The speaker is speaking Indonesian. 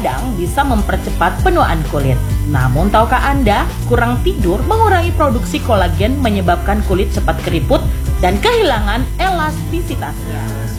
Begadang bisa mempercepat penuaan kulit. Namun tahukah Anda, kurang tidur mengurangi produksi kolagen menyebabkan kulit cepat keriput dan kehilangan elastisitasnya.